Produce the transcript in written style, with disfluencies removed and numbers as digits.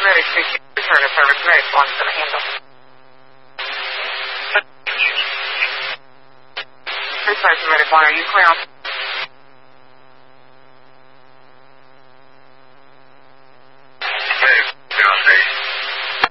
ready to return to service. Ready to launch to the handle. 3 Medic 1, are you clear on